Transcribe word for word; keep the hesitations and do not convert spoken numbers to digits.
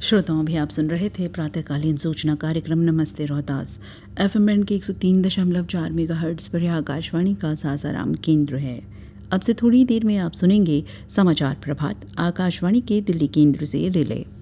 श्रोताओं, अभी आप सुन रहे थे प्रातःकालीन सूचना कार्यक्रम नमस्ते रोहतास। एफएम बैंड के एक सौ तीन दशमलव चार मेगाहर्ट्ज पर यह आकाशवाणी का सासाराम केंद्र है। अब से थोड़ी देर में आप सुनेंगे समाचार प्रभात आकाशवाणी के दिल्ली केंद्र से रिले।